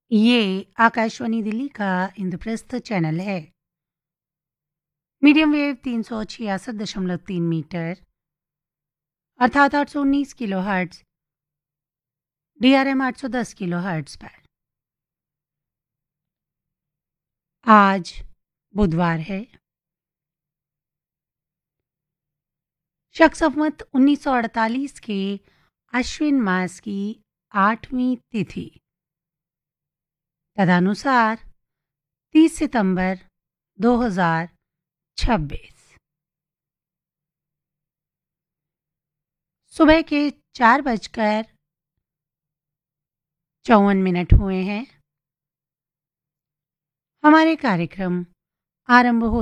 ये आकाशवाणी दिल्ली का इंद्रप्रस्थ चैनल है। मीडियम वेव 366.3 मीटर अर्थात 819 kilo hertz, DRM 810 kilo hertz पर। आज बुधवार है, शक संवत 1948 के अश्विन मास की 8वीं तिथि तदनुसार 30 सितंबर 2026। सुबह के 4:54 हुए हैं। हमारे कार्यक्रम आरंभ हो